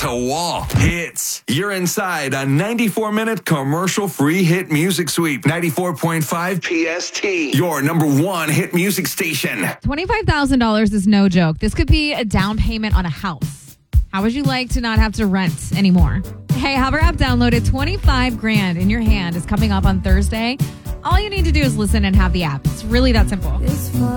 to wall hits. You're inside a 94-minute commercial-free hit music sweep. 94.5 PST, your number one hit music station. $25,000 is no joke. This could be a down payment on a house. How would you like to not have to rent anymore? Hey, have our app downloaded. 25 grand in your hand is coming up on Thursday. All you need to do is listen and have the app. It's really that simple.